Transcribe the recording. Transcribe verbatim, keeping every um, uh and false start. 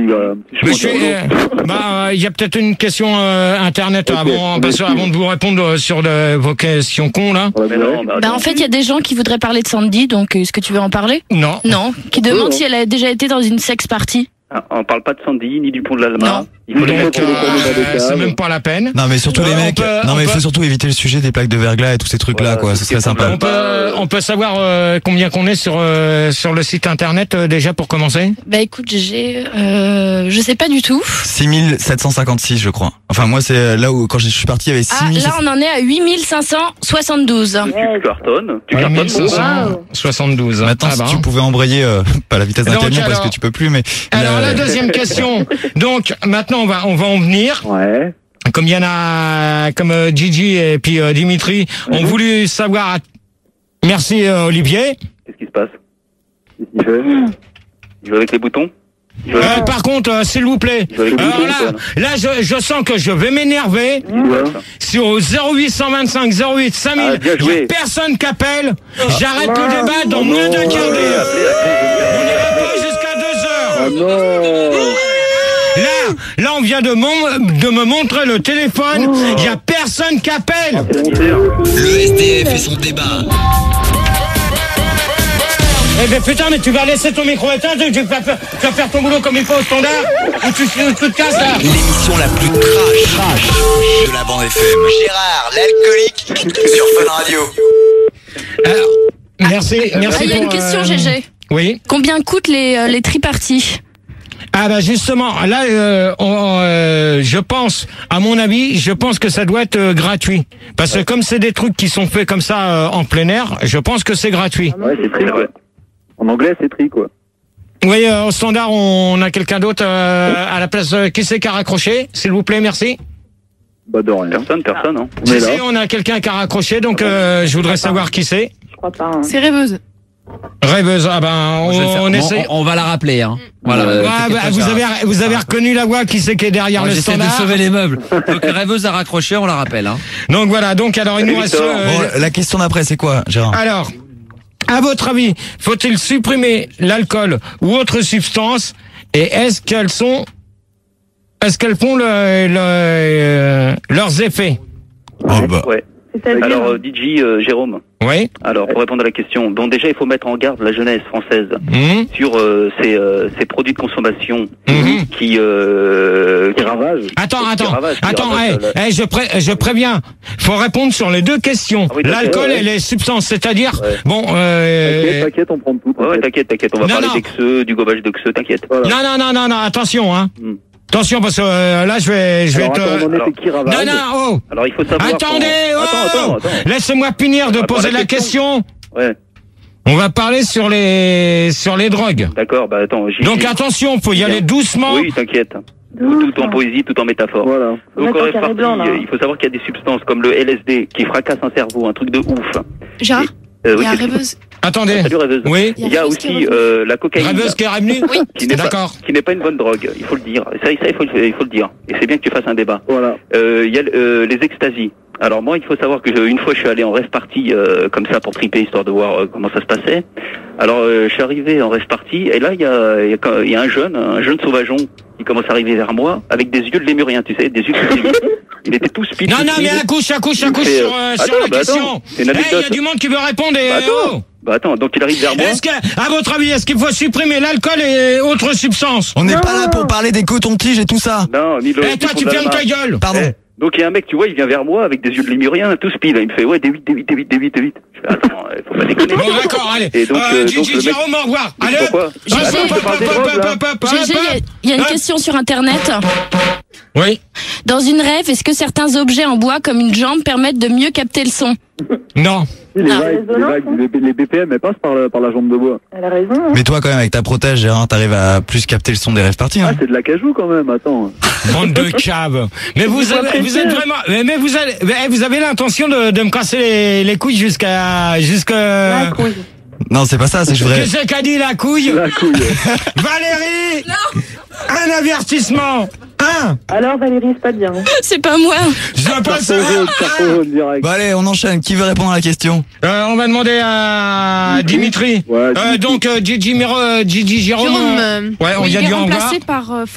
Euh, Monsieur, euh, bah, il y a peut-être une question euh, internet okay. avant, parce, avant de vous répondre sur de, vos questions cons là. Mais non, bah, bah en fait, il y a des gens qui voudraient parler de Sandy, donc est-ce que tu veux en parler? Non. Non. Qui demandent oh. si elle a déjà été dans une sex party. Ah, on parle pas de Sandy ni du pont de l'Alma. Non. Il faut Donc, les euh, c'est même pas la peine. Non mais surtout Euh, les on mecs. peut- non on mais il peut- faut surtout éviter le sujet des plaques de verglas et tous ces trucs là Voilà, quoi. Ce c'est serait sympa. On peut, on peut savoir euh, combien qu'on est sur euh, sur le site internet euh, déjà pour commencer. Bah écoute, j'ai, euh, je sais pas du tout. six mille sept cent cinquante-six je crois. Enfin moi c'est là où quand je suis parti il y avait six Ah, mille. là on en est à huit mille cinq cent soixante-douze. Tu cartonnes, tu Ouais, cartonnes. mille cinq cent soixante-douze. Maintenant Ah si bah. tu pouvais embrayer euh, pas la vitesse d'un Donc, camion parce alors- que tu peux plus mais. Alors la- la deuxième question. Donc maintenant on va on va en venir. Ouais. Comme il y en a, comme euh, Gigi et puis euh, Dimitri ont voulu savoir. Merci euh, Olivier. Qu'est-ce qui se passe? Il fait. Il joue avec les boutons? Il joue avec- Euh, par contre, euh, s'il vous plaît, Il joue avec les alors boutons, là, quoi. là je, je sens que je vais m'énerver. Ouais. Sur zéro huit cent vingt-cinq zéro huit cinq mille, Ah, bien il n'y a joué. personne qui appelle. J'arrête le débat dans moins d'un quart Appelez, d'heure. appelez, appelez. On n'ira pas jusqu'à deux Ah heures. non. Là, là, on vient de, mon- de me montrer le téléphone. Il n'y a personne qui appelle. Le S D F et son débat. Eh ben putain, mais tu vas laisser ton micro éteint, tu tu vas faire, tu vas faire ton boulot comme il faut au standard, ou tu, tu te casses là. L'émission la plus trash, trash de la bande F M. Gérard, l'alcoolique sur Fun Radio. Alors, merci, merci Ah, il y a une pour, question, euh, G G. Oui. Combien coûtent les, euh, les triparties? Ah bah justement, là, euh, on- euh, je pense, à mon avis, je pense que ça doit être euh, gratuit. Parce que comme c'est des trucs qui sont faits comme ça euh, en plein air, je pense que c'est gratuit. Ouais, c'est tri, quoi. En anglais, c'est tri, quoi. Oui, euh, au standard, on a quelqu'un d'autre euh, à la place. euh, qui c'est qui a raccroché? S'il vous plaît, merci. Bah, de rien. Personne, personne, hein. On est Si, là. si, on a quelqu'un qui a raccroché, donc euh, je voudrais savoir qui c'est. Je crois pas. Hein. C'est rêveuse. Rêveuse, ah ben, on, Je vais le faire. on Bon, essaie. on, on va la rappeler, hein. Voilà. Ouais, euh, bah, t'inquiète pas, vous Gérard. avez, vous avez reconnu la voix qui c'est qui est derrière Moi, le j'essaie de standard. sauver les meubles. Donc rêveuse a raccroché, on la rappelle, hein. Donc voilà, donc alors il nous Salut, reste. Victor. euh, Bon, la question d'après c'est quoi Gérard? Alors, à votre avis, faut-il supprimer l'alcool ou autre substance, et est-ce qu'elles sont, est-ce qu'elles font le, le, euh, leurs effets? Oh bah. Ouais. C'est-à-dire. Alors, euh, D J, euh, Jérôme. Oui. Alors, pour répondre à la question, bon, déjà, il faut mettre en garde la jeunesse française Mmh. sur euh, ces, euh, ces produits de consommation Mhm. qui, euh, Qui ravage. Attends, Qui attends, ravage, qui attends, ravage, hey, là. hey, je, pré je préviens. Faut répondre sur les deux questions. Ah oui, d'accord, L'alcool ouais. et les substances, c'est-à-dire, Ouais. bon, euh, T'inquiète, t'inquiète, on prend tout. Ouais, ouais, t'inquiète, t'inquiète, on va Non, parler non. d'Exeux, du gobage d'Exeux, t'inquiète. Voilà. non, non, non, non, non, attention, hein. Hmm. Attention, parce que euh, là, je vais, je vais Alors, te. attends, on en alors- était qui ravage? Non, non, oh. Alors, il faut savoir... Attendez, qu'on- oh. Attends, attends, attends. Laissez-moi finir de On va poser prendre la la question. Ouais, On va parler sur les sur les drogues. d'accord, bah attends. j'y- Donc attention, faut y aller doucement. Oui, t'inquiète. Tout, tout en poésie, tout en métaphore. Voilà. Faut Donc, mettre en en reste carré parti, blanc, là. euh, il faut savoir qu'il y a des substances comme le L S D qui fracassent un cerveau, un truc de ouf. Gérard, Euh, il oui, y a qu'est-ce que- rêveuse. Attendez. Salut rêveuse. Oui. Il y a Rêveuse qui est aussi revenue. euh, la cocaïne. Rêveuse qui est revenue. Oui. Qui n'est pas, D'accord. qui n'est pas une bonne drogue, il faut le dire. Ça, ça il, faut, le- il faut le dire. Et c'est bien que tu fasses un débat. Voilà. Euh, Il y a euh, les extasies. Alors moi, il faut savoir que je- une fois, je suis allé en rêve party euh, comme ça pour triper, histoire de voir euh, comment ça se passait. Alors, euh, je suis arrivé en rêve party, et là, il y a, il y, a, il y a un jeune, un jeune sauvageon, qui commence à arriver vers moi, avec des yeux de lémurien, tu sais, des yeux de lémurien. Il était tout speed. Non, tout non, mais speed. accouche, accouche, accouche fait, sur, euh, euh, attends, sur la bah question. attends, c'est une Eh, il y anecdote. a du monde qui veut répondre. Et, Bah, attends. oh. Bah attends, donc il arrive vers moi. Est-ce que, à votre avis, est-ce qu'il faut supprimer l'alcool et autres substances? On n'est pas là pour parler des cotons-tiges et tout ça. Non, ni le. Eh, toi, ni tu pour fermes la- ta gueule. Pardon. Eh, donc il y a un mec, tu vois, il vient vers moi avec des yeux de lémurien, tout speed. Il me fait ouais, D huit, D huit, D huit, D huit, D huit. Je fais attends, il faut pas déconner. Bon, d'accord, allez. Et donc, euh, euh, donc, Gigi, le mec- Jérôme, au revoir. Mais Allez, hop. pourquoi Gigi, Hop, je hop, te hop, parle des hop, drogues, hop, là. hop, hop, G G, il y a- hop. il y a une Hop. question sur Internet. Oui. Dans une rêve, est-ce que certains objets en bois comme une jambe permettent de mieux capter le son? Non. Si, les Ah, vagues, les, vagues, les, B- les B P M, elles passent par, la- par la jambe de bois. Elle a raison. Hein. Mais toi quand même avec ta protège Gérard, t'arrives à plus capter le son des rêves parties. Ah, Hein. c'est de la cajou quand même, attends. Bande de caves. Mais vous, Vous avez, vous êtes précieux. vraiment, mais mais vous avez, mais vous avez l'intention de, de me casser les, les couilles jusqu'à, jusqu'à. La couille. Non c'est pas ça, c'est que je voudrais. Qu'est-ce qu'a dit la couille? La couille. Valérie! Un avertissement! Un! Alors Valérie, c'est pas bien. C'est pas moi. Je dois pas Carton jaune, savoir. carton jaune direct. Bon allez, on enchaîne. Qui veut répondre à la question? Euh, on va demander à Dimitri. Ouais, Euh, Dimitri. donc, euh, Gigi, Miro- euh, Gigi Jérôme. Jérôme, on- euh, Ouais, on oui, y a il est dit au revoir. remplacé par euh,